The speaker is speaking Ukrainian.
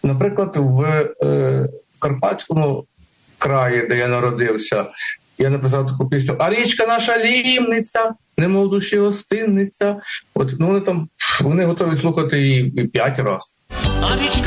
Наприклад, в Карпатському краї, де я народився, я написав таку пісню «А річка наша лімниця, немов душі гостинниця». От, ну, вони готові слухати її 5 разів.